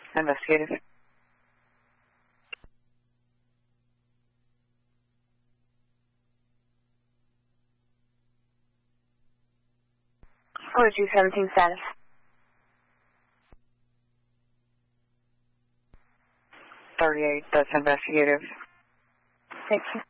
Investigative. OG 17 status. .38, that's investigative. Thank you.